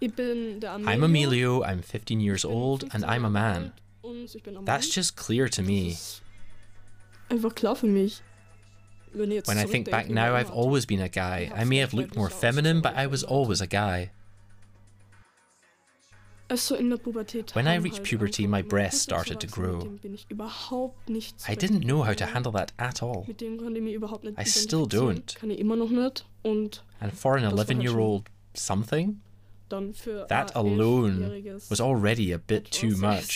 I'm Emilio, I'm 15 years old, and I'm a man. That's just clear to me. When I think back now, I've always been a guy. I may have looked more feminine, but I was always a guy. When I reached puberty, my breasts started to grow. I didn't know how to handle that at all. I still don't. And for an 11-year-old something, that alone was already a bit too much.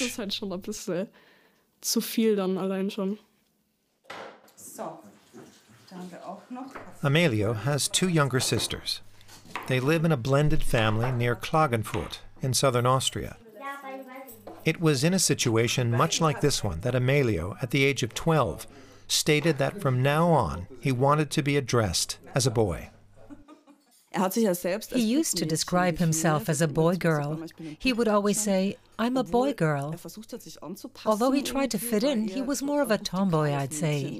Emilio has 2 younger sisters. They live in a blended family near Klagenfurt in southern Austria. It was in a situation much like this one that Emilio, at the age of 12, stated that from now on he wanted to be addressed as a boy. He used to describe himself as a boy-girl. He would always say, "I'm a boy-girl." Although he tried to fit in, he was more of a tomboy, I'd say.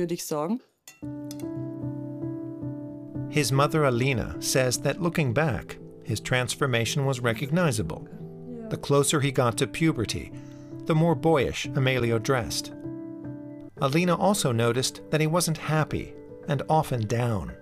His mother, Alina, says that looking back, his transformation was recognizable. The closer he got to puberty, the more boyish Emilio dressed. Alina also noticed that he wasn't happy and often down.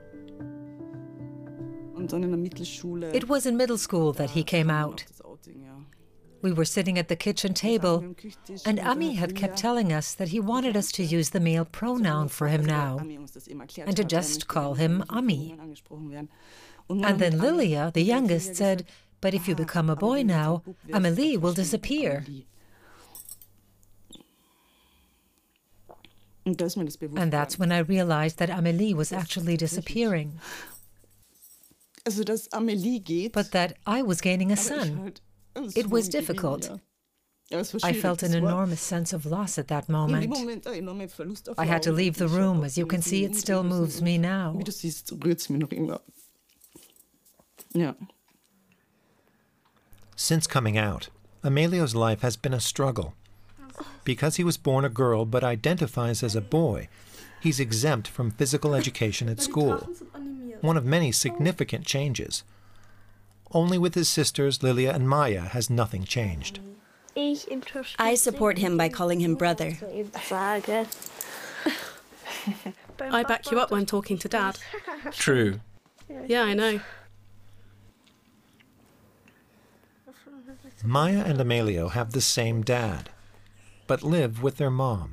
It was in middle school that he came out. We were sitting at the kitchen table, and Ami had kept telling us that he wanted us to use the male pronoun for him now, and to just call him Ami. And then Lilia, the youngest, said, "But if you become a boy now, Amélie will disappear." And that's when I realized that Amélie was actually disappearing. But that I was gaining a son. It was difficult. I felt an enormous sense of loss at that moment. I had to leave the room. As you can see, it still moves me now. Since coming out, Emilio's life has been a struggle. Because he was born a girl but identifies as a boy, he's exempt from physical education at school. One of many significant changes. Only with his sisters Lilia and Maya has nothing changed. I support him by calling him brother. I back you up when talking to Dad. True. Yeah, I know. Maya and Emilio have the same dad, but live with their mom.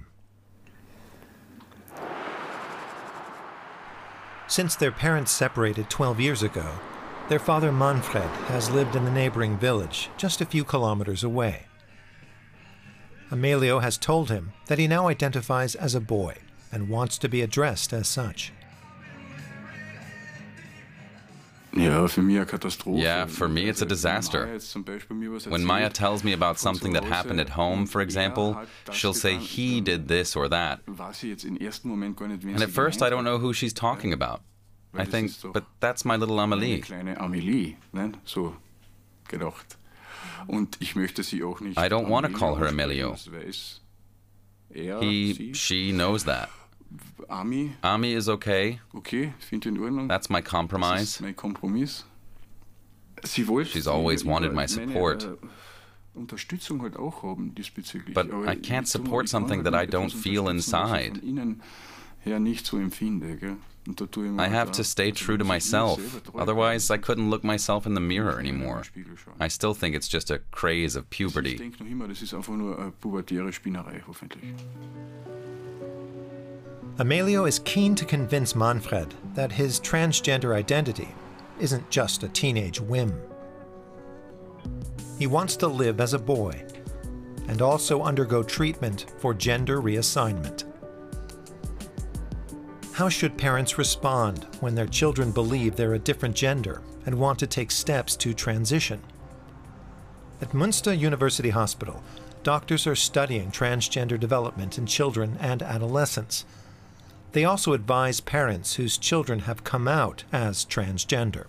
Since their parents separated 12 years ago, their father Manfred has lived in the neighboring village, just a few kilometers away. Emilio has told him that he now identifies as a boy and wants to be addressed as such. Yeah, for me it's a disaster. When Maya tells me about something that happened at home, for example, she'll say he did this or that. And at first I don't know who she's talking about. I think, but that's my little Amélie. I don't want to call her Emilio. She knows that. Ami is okay. That's my compromise. She's always wanted my support. But I can't support something that I don't feel inside. I have to stay true to myself, otherwise I couldn't look myself in the mirror anymore. I still think it's just a craze of puberty. Emilio is keen to convince Manfred that his transgender identity isn't just a teenage whim. He wants to live as a boy and also undergo treatment for gender reassignment. How should parents respond when their children believe they're a different gender and want to take steps to transition? At Münster University Hospital, doctors are studying transgender development in children and adolescents. They also advise parents whose children have come out as transgender.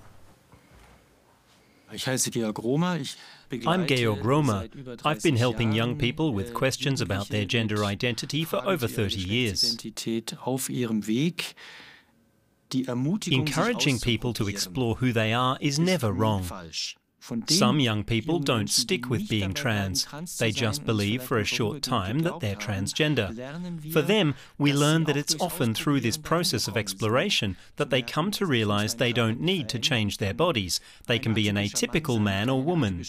I'm Georg Romer. I've been helping young people with questions about their gender identity for over 30 years. Encouraging people to explore who they are is never wrong. Some young people don't stick with being trans. They just believe for a short time that they're transgender. For them, we learn that it's often through this process of exploration that they come to realize they don't need to change their bodies. They can be an atypical man or woman.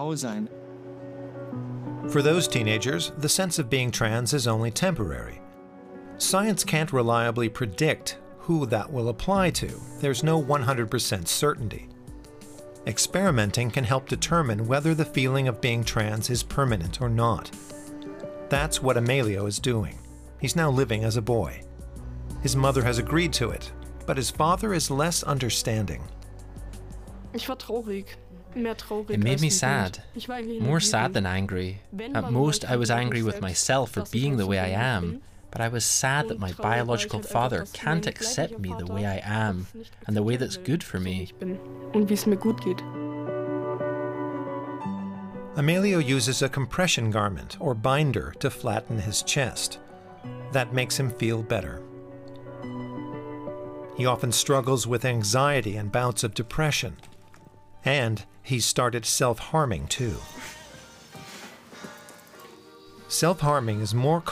For those teenagers, the sense of being trans is only temporary. Science can't reliably predict who that will apply to. There's no 100% certainty. Experimenting can help determine whether the feeling of being trans is permanent or not. That's what Emilio is doing. He's now living as a boy. His mother has agreed to it, but his father is less understanding. It made me sad, more sad than angry. At most, I was angry with myself for being the way I am, but I was sad that my biological father can't accept me the way I am and the way that's good for me. Emilio uses a compression garment or binder to flatten his chest. That makes him feel better. He often struggles with anxiety and bouts of depression. And he's started self-harming too. Self-harming is more